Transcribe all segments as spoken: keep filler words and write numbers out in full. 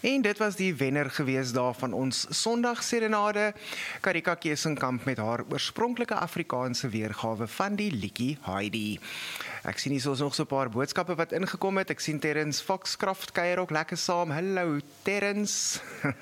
En dit was die wenner gewees daar van ons Sondagserenade, Karika Keesenkamp met haar oorspronklike Afrikaanse weergawe van die liedjie Heidi. Ek sien hier is nog so 'n paar boodskappe wat ingekom het. Ek sien Terrence Foxcroft kuier ook lekker saam. Hallo Terrence.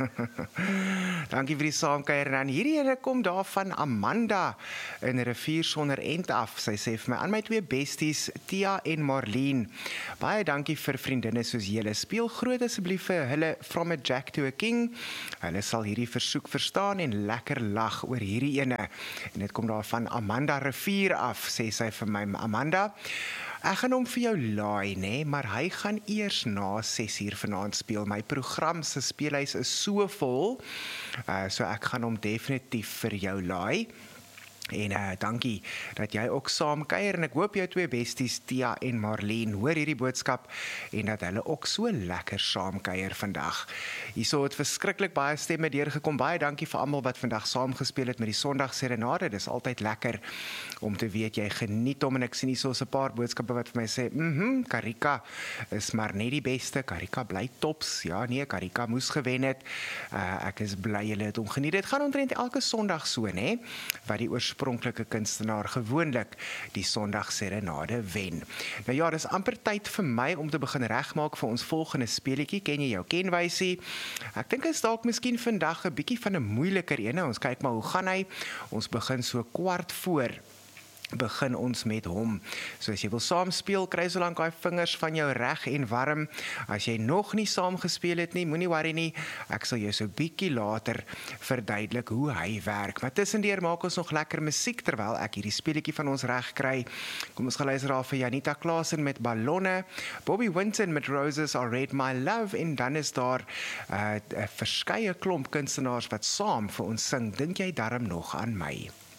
Dankie vir die saamkuier. En dan hierdie ene kom daar van Amanda in Rivier sonder end af. Sy sê vir my aan my twee besties, Tia en Marlene. Baie dankie vir vriendinne soos julle. Speel groot asseblief vir hulle From a Jack to a King. Hulle sal hierdie versoek verstaan en lekker lag oor hierdie ene. En dit kom daar van Amanda Rivier af, sê sy vir my, Amanda. Ek gaan hom vir jou laai, nee, maar hy gaan eers na ses uur vanaand speel. My program se speelhuis is so vol, uh, so ek gaan hom definitief vir jou laai. En uh, dankie dat jy ook saam kuier en ek hoop jou twee besties Tia en Marlene hoor hierdie boodskap en dat hulle ook so lekker saam kuier vandag. Hierso het verskriklik baie stemme deurgekom. Baie dankie vir almal wat vandag saam gespeel het met die Sondagserenade. Dis altyd lekker om te weet jy geniet hom en ek sien hierso 'n paar boodskappe wat vir my sê, "Mhm, Karika is maar net die beste. Karika bly tops." Ja, nee, Karika moes gewen het. Uh, ek is bly julle het hom geniet. Dit gaan omtrent elke Sondag so, né? Wat die oorspronklike kunstenaar gewoonlik die Sondagserenade wen. Nou ja, dis amper tyd vir my om te begin regmaak vir ons volgende speletjie. Ken jy jou kenwysie? Ek dink dit is dalk miskien vandag 'n bietjie van 'n moeiliker ene. Ons kyk maar hoe gaan hy. Ons begin so kwart voor. Begin ons met hom. So as jy wil saam speel, kry so lank daai vingers van jou reg en warm. As jy nog nie saam gespeel het nie, moenie worry nie. Ek sal jou so bietjie later verduidelik hoe hy werk. Maar tussendeur maak ons nog lekker musiek terwyl ek hierdie speletjie van ons reg kry. Kom ons gaan luister daar vir Janita Klaasen met Ballonne, Bobby Winton met Roses Are Red My Love en dan is daar 'n uh, verskeie klomp kunstenaars wat saam vir ons sing. Dink jy darm nog aan my?